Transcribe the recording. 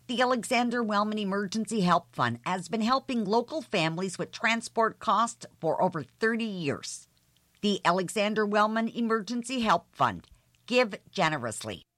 The Alexander Wellman Emergency Help Fund has been helping local families with transport costs for over 30 years. The Alexander Wellman Emergency Help Fund. Give generously.